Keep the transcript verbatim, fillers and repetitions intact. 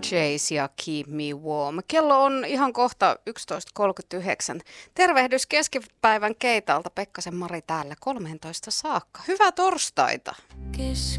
Jays ja Keep Me Warm. Kello on ihan kohta yksitoista kolmekymmentäyhdeksän. Tervehdys keskipäivän Keitalta. Pekkasen Mari täällä kolmeentoista saakka. Hyvää torstaita.